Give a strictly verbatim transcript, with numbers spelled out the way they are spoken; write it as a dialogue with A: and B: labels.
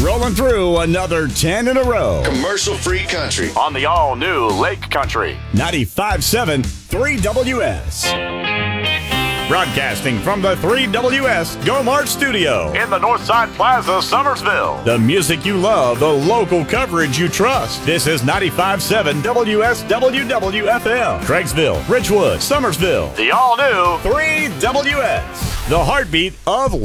A: Rolling through another ten in a row.
B: Commercial-free country.
C: On the all-new Lake Country.
A: ninety-five point seven three W S. Broadcasting from the three W S Go Mart studio.
C: In the Northside Plaza, Summersville.
A: The music you love, the local coverage you trust. This is ninety-five point seven W S W W F M. Craigsville, Ridgewood, Summersville.
C: The all-new
A: three W S. The heartbeat of